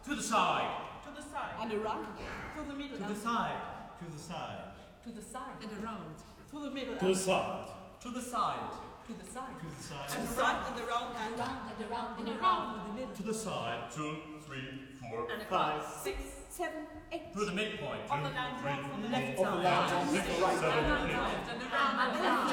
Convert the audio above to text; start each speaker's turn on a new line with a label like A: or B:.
A: To the side.
B: To the side.
C: And around.
B: To the middle.
A: To the side. To the side.
B: To the side.
C: And around.
B: To the middle.
D: To the side.
A: To the side.
B: To the side.
A: To the side.
B: And around and around and
C: Around and around and around. To the middle.
A: To the side. 2, 3, 4,
B: and
A: 5.
B: 6,
C: 7, 8.
A: To the midpoint.
B: on the
A: 2,
B: line
A: 3,
B: from the left
D: Of the
B: side.
D: line on the right.
A: 7, 8.
B: And around and around.